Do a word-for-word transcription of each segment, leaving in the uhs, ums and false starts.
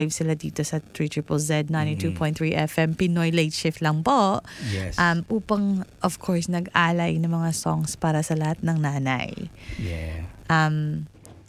sila dito sa three Z Z Z ninety-two point three F M. Pinoy Late Shift lang po. Yes. Um, upang, of course, nag-alay ng mga songs para sa lahat ng nanay. Yeah. Um,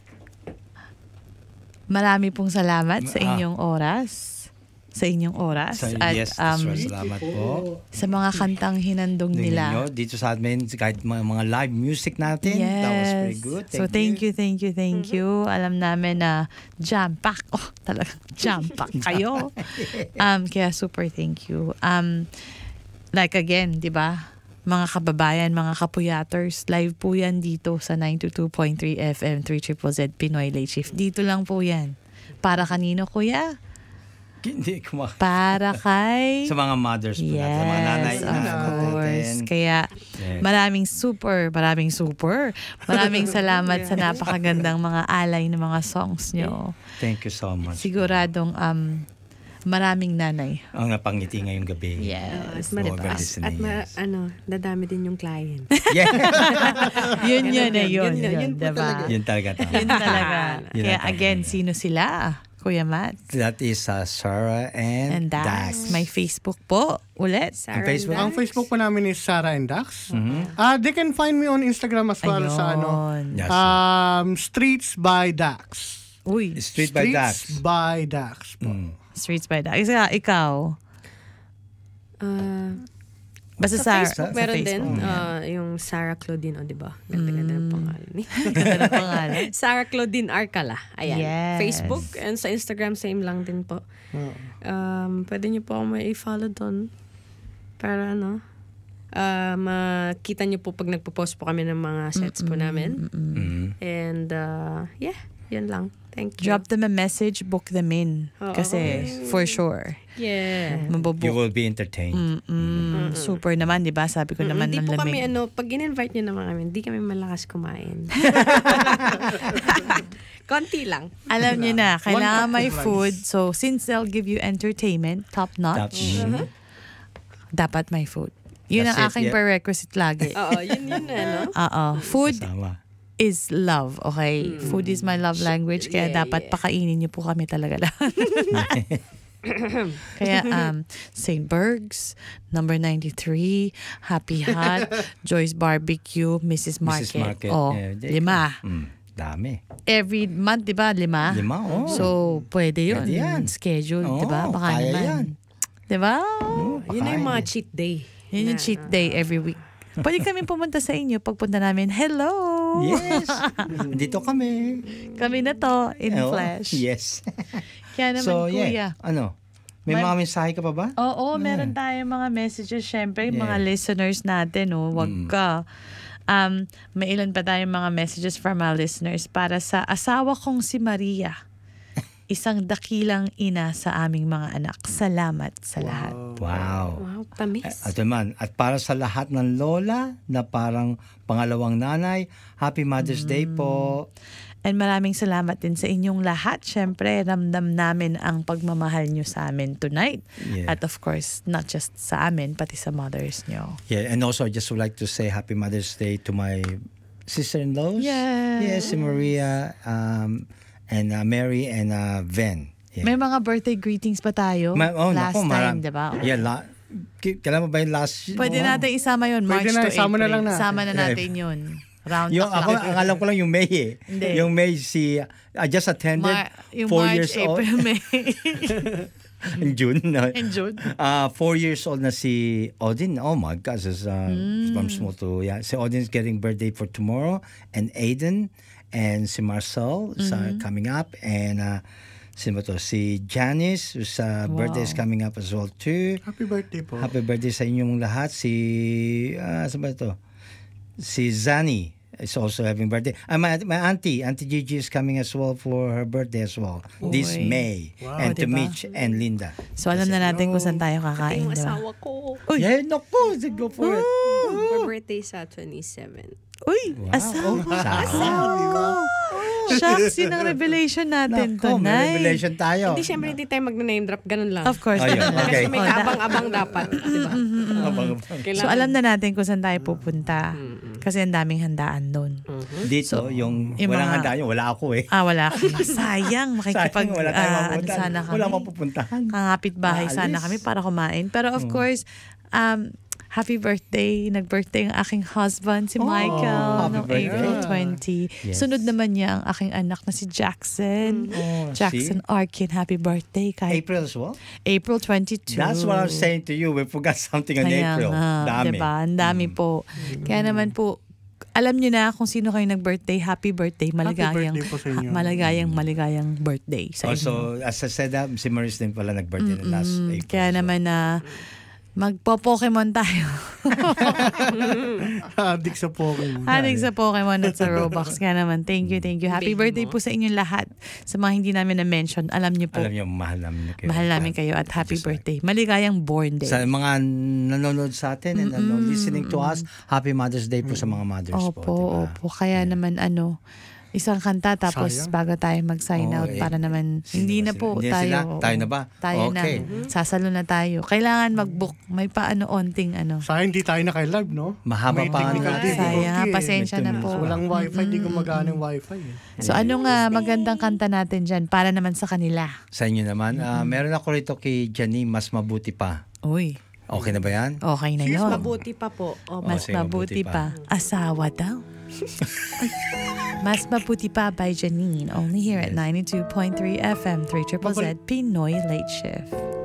marami pong salamat sa inyong oras. Sa inyong oras. So, at yes, um, salamat po. sa mga kantang hinandong nila. Nyo, dito sa amin, kahit mga, mga live music natin, yes. that was very good. Thank so thank you. you, thank you, thank you. Alam namin na jam-pack. Oh, talagang jam-pack kayo. Um, kaya super thank you. Um, like again, di ba? Mga kababayan, mga kapuyaters, live po yan dito sa ninety-two point three F M three Z Z Z Pinoy Late Shift. Dito lang po yan. Para kanino, kuya? Hindi kumakain. Para kay... Sa mga mothers po yes, natin, sa mga nanay. of course. Natin. Kaya yes. maraming super, maraming super. Maraming salamat sa napakagandang mga alay ng mga songs nyo. Thank you so much. Siguradong um, maraming nanay. Ang napangiti ngayong gabi. Yes. At, diba? at ma, ano, dadami din yung client. Yeah. yun yun eh, yun. Yun, yun, Yun, yun po diba? talaga. Yun talaga. Yun talaga. Yun Kaya talaga. again, sino sila? Kuya Matt? That is uh, Sarah and, And Dax. Dax. My Facebook po. Ulit. Sarah Ang Facebook? and Ang Dax. Facebook po namin is Sarah and Dax. Mhm. Uh, they can find me on Instagram as well sa ano. Ayun. Yes. Um, Streets by Dax. Uy. Street by Dax. Streets by Dax po. Mm. Streets by Dax. Isa, ikaw. Ah, Basta sa sa, Facebook sa meron Facebook. din ah, yung Sarah Claudine, o diba? Ganda-ganda ng pangalan ni. Ganda ng pangalan. Sarah Claudine Arcala. Ayan. Yes. Facebook and sa Instagram same lang din po. Um, pwede niyo po ako may i-follow doon. Para ano, uh, makita niyo po pag nagpo-post po kami ng mga sets po namin. Mm. And uh, yeah, yun lang. Thank you. Drop them a message, book them in. Oo. Kasi, for sure, Yeah. You mabubook. will be entertained. Mm-mm. Super naman, di ba? Sabi ko naman Hindi ng po kami, lamig. ano, pag in-invite nyo naman kami, hindi kami malakas kumain. Konti lang. Alam niyo na, kailangan cup may of rice. food. So, since they'll give you entertainment, top notch, Mhm. dapat may food. Yun That's ang it, aking yeah. prerequisite lagi. Oo, yun yun, ano? Oo. Food Kasama. is love, okay? Food is my love language, kaya yeah, dapat yeah. pakainin niyo po kami talaga lahat. Kaya um, Saint Berg's, number ninety-three, Happy Hut, Joy's Barbecue, Missus Market. Missus Market. Oh, Yeah, they- lima. Mm, dami. Every month, di ba? Lima? Lima, oh. So, pwede yun. Pwede yan. Schedule, di ba? Oo, Baka kaya naman. yan. Di ba? Yun na yung mga cheat day. Yun yung cheat day every week. Pwede kami pumunta sa inyo. Pagpunta namin, hello! Yes. Dito kami. Kami na to, in Oh, flesh. Yes. Kaya naman, So, kuya. yeah. Ano? May May- mga mensahe ka pa ba? Oo, meron tayong mga messages. Siyempre, yung mga Yeah. listeners natin, oh, wag Mm. ka. Um, may ilan pa tayong mga messages from our listeners para sa asawa kong si Maria. Isang dakilang ina sa aming mga anak. Salamat sa lahat. Wow. Wow, tamis. At man, at para sa lahat ng lola na parang pangalawang nanay, Happy Mother's Day po. And maraming salamat din sa inyong lahat. Siyempre, ramdam namin ang pagmamahal nyo sa amin tonight. Yeah. At of course, not just sa amin, pati sa mothers nyo. Yeah, and also I just would like to say Happy Mother's Day to my sister-in-laws. Yes. Yes, si Maria um, and uh, Mary and uh, Ven. Yeah. May mga birthday greetings pa tayo? Ma- oh, Last naku, time, maram- di ba? Yeah, la- K- kailan mo ba yung last? Pwede oh. natin isama yun, March Pwede na, to isama April. na lang natin. Isama na natin yun. Round Yung, up ako, lang. ang alam ko lang yung May eh. Hindi. Yung May si, I just attended, Mar- yung four March, years old. April, May. In June. no? In June. Uh, four years old na si Odin. Oh my gosh. It's, uh, Mm. from small to, yeah. Si Odin's getting birthday for tomorrow. And Aiden. And si Marcel is uh, Mm-hmm. coming up. And uh, si, ba to? si Janice, whose uh, birthday is Wow. coming up as well too. Happy birthday po. Happy birthday sa inyong lahat. Si, uh, saan ba to? Si Zani is also having birthday. Uh, my, my auntie, Auntie Gigi is coming as well for her birthday as well. This Uy. May. Wow. And to Diba? Mitch and Linda. So alam na natin kung saan tayo kakain, Yung di ba? asawa ko. Uy. Yeah, naku, go for it. For birthday sa twenty-seven. Uy, Wow. asawa. Oh, asawa. Shucks, yun ang revelation natin Naku, may tonight. revelation tayo. Hindi, syempre hindi tayo mag-name drop. Ganun lang. Of course. Ayun, ganun lang. okay. Kasi may Oh, da- kaabang-abang dapat. Diba? Abang- So alam na natin kung saan tayo pupunta. Kasi ang daming handaan doon. Dito, yung, yung walang mga- handa yun, wala ako eh. Ah, wala ka. Sayang. Makikipag, Sayang, wala tayong ah, ano mapupuntahan. sana kami. Wala mapupuntahan. Kangapit bahay Maalis. sana kami para kumain. Pero of course, um, happy birthday. Nag-birthday ang aking husband, si Michael, happy noong birthday. April twentieth. Yes. Sunod naman niya ang aking anak na si Jackson. Oh, Jackson Arkin, happy birthday. Kahit April as well? April twenty-two. That's what I was saying to you. We forgot something on Kaya April. nga, Dami. diba? Ang dami po. Kaya naman po, alam niyo na kung sino kayo nag-birthday, happy birthday, maligayang, birthday po sa inyo. maligayang, maligayang birthday sa inyo. Also, as I said, uh, si Maris din pala nag-birthday na last Mm, April. kaya so. naman na magpo-Pokemon tayo. Adik sa Pokemon. Hanig sa Pokemon at sa Robux. Kaya naman, thank you, thank you. Happy Baby birthday mo. po sa inyong lahat. Sa mga hindi namin na-mention, alam niyo po, Alam niyo, mahal namin kayo. mahal namin kayo at happy Just like- birthday. Maligayang born day. Sa mga nanonood sa atin and nanonood, listening to us, Happy Mother's Day po sa mga mothers Opo, po. Diba? opo. Kaya naman ano, isang kanta tapos Sayang. bago tayo mag-sign Oo, out eh. para naman Sino hindi ba na sila? po Hindi na tayo. sila? oo. Tayo na ba? Tayo Okay. na. Sasalo na tayo. Kailangan mag-book. May paano onting ano. Sa hindi tayo naka-live, no? Mahaba May pa ang technical ating- difficulty Sayang, eh. pasensya na po. Walang wifi, di gumagana yung wifi. Eh. So ano nga magandang kanta natin dyan para naman sa kanila. Sa inyo naman, ah, meron ako rito kay Janine, Mas Mabuti Pa. Uy, Okay na ba yan? okay na Mas yun. mabuti pa po. Opo. Mas sige, mabuti mabuti pa. pa. Asawa daw. Mas Mabuti Pa by Janine. Only here at ninety-two point three F M, three Z Z Z Pinoy Late Shift.